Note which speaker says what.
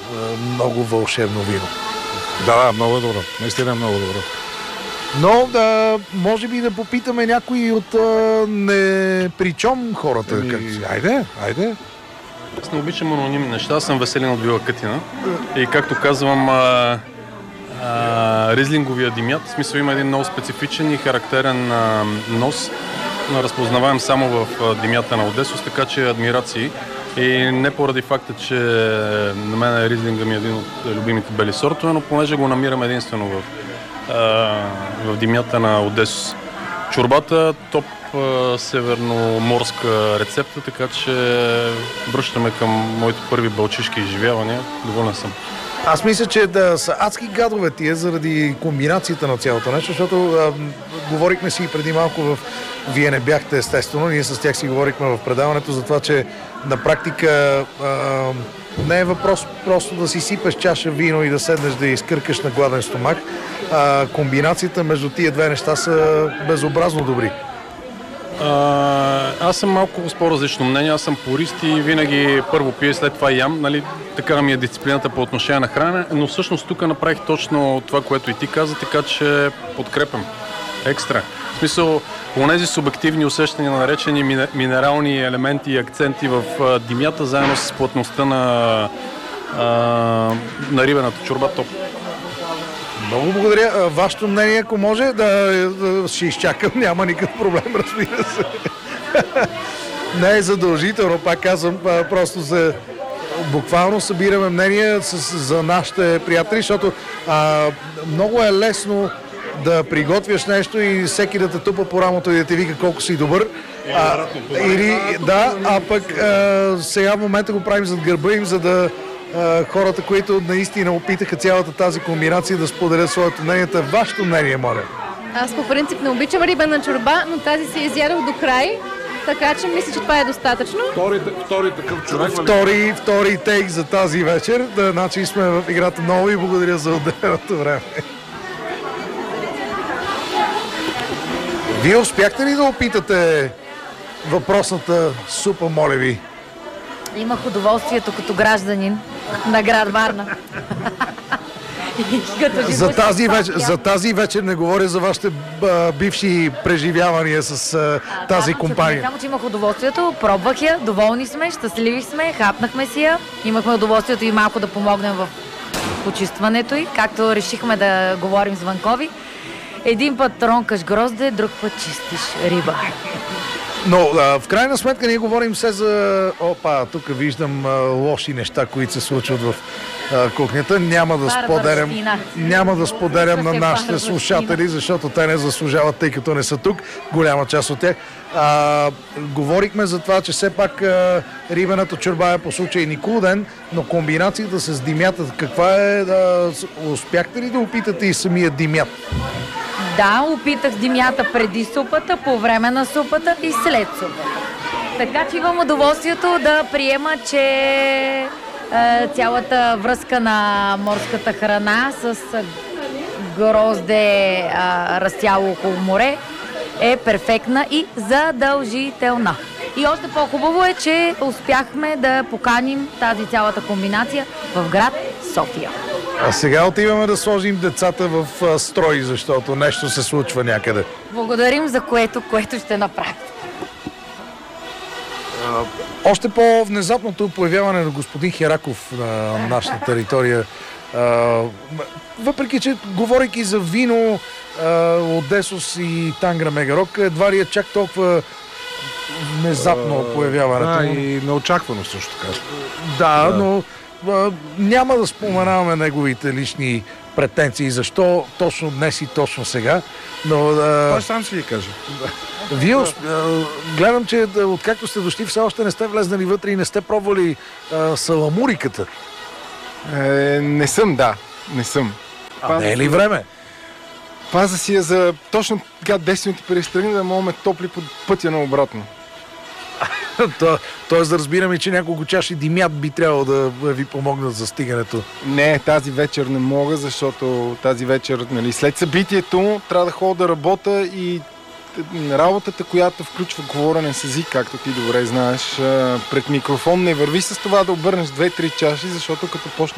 Speaker 1: много вълшебно вино.
Speaker 2: Да, много е добро. Наистина е много добро.
Speaker 1: Но може би да попитаме някои от непричом хората. Айде.
Speaker 3: Аз не обичам анонимни неща, аз съм Веселин от Вила Кътина и както казвам, ризлинговия димят, в смисъл има един много специфичен и характерен нос, разпознаваем само в димята на Одесос, така че адмирации. И не поради факта, че на мен ризлинга ми е един от любимите бели сортове, но понеже го намирам единствено в димята на Одесос. Чорбата топ северноморска рецепта, така че връщаме към моите първи балчишки изживявания. Доволен съм.
Speaker 1: Аз мисля, че да са адски гадове тия заради комбинацията на цялото нещо, защото говорихме си и преди малко Вие не бяхте естествено, ние с тях си говорихме в предаването за това, че на практика не е въпрос просто да си сипеш чаша вино и да седнеш да изкъркаш на гладен стомах. Комбинацията между тия две неща са безобразно добри.
Speaker 3: Аз съм малко с по-различно мнение. Аз съм пурист и винаги първо пия, след това ям. Нали, така ми е дисциплината по отношение на хранене, но всъщност тук направих точно това, което и ти каза, така че подкрепям. Екстра. В смисъл, онези субективни усещания на наречени минерални елементи и акценти в димята, заедно с плътността на рибената чорба, топ.
Speaker 1: Много благодаря. Вашето мнение, ако може, да ще изчакам, няма никакъв проблем, разбира се. Не е задължително, пак казвам, просто буквално събираме мнение за нашите приятели, защото много е лесно да приготвяш нещо и всеки да те тупа по рамото и да те вика колко си добър. Пък сега в момента го правим зад гърба им, за да хората, които наистина опитаха цялата тази комбинация да споделят своето мнение. Вашето мнение, моля.
Speaker 4: Аз по принцип не обичам рибена чорба, но тази се изядох до край, така че мисля, че това е достатъчно.
Speaker 2: Втори такъв човек.
Speaker 1: Втори тейк за тази вечер. Значи сме в играта много и благодаря за отделеното време. Вие успяхте ли да опитате въпросната супа, моля ви?
Speaker 5: Имах удоволствието като гражданин на град Варна.
Speaker 1: За тази вечер не говоря за вашите бивши преживявания с тази компания.
Speaker 5: Само, че имах удоволствието, пробвах я, доволни сме, щастливи сме, хапнахме си я. Имахме удоволствието и малко да помогнем в почистването й, както решихме да говорим с Ванкови. Един път тронкаш грозде, друг път чистиш риба.
Speaker 1: Но в крайна сметка ние говорим все за... тук виждам лоши неща, които се случват в кухнята. Няма да споделям на нашите слушатели, защото те не заслужават, тъй като не са тук. Голяма част от тях. Говорихме за това, че все пак рибената чорба е по случай Никулден, но комбинацията с димята, каква е? Успяхте ли да опитате и самия димят?
Speaker 5: Да, опитах димята преди супата, по време на супата и след супата. Така че имам удоволствието да приема, че цялата връзка на морската храна с грозде разцяло около море е перфектна и задължителна. И още по-хубаво е, че успяхме да поканим тази цялата комбинация в град София.
Speaker 1: А сега отиваме да сложим децата в строй, защото нещо се случва някъде.
Speaker 5: Благодарим за което ще направим.
Speaker 1: Още по-внезапното появяване на господин Хераков на нашата територия. Въпреки, че говорейки за вино, Одесос и Тангра Мегарок, едва ли е чак толкова внезапно появяването.
Speaker 2: И неочаквано също така.
Speaker 1: Да, но няма да споменаваме неговите лични претенции, защо точно днес и точно сега. Но
Speaker 2: той сам си ги каже.
Speaker 1: Вие гледам, че откакто сте дошли, все още не сте влезнали вътре и не сте пробвали саламуриката.
Speaker 6: Не съм, да. Не съм.
Speaker 1: Не е ли време?
Speaker 6: Паза си я за точно така 10 минути преди стръгне, да можем топли по пътя на обратно.
Speaker 1: Тоест да разбираме, че няколко чаши димят би трябвало да ви помогнат за стигането.
Speaker 6: Не, тази вечер не мога, защото тази вечер, след събитието, трябва да ходя да работя и работата, която включва говорене с език, както ти добре знаеш, пред микрофон не върви с това да обърнеш 2-3 чаши, защото като почне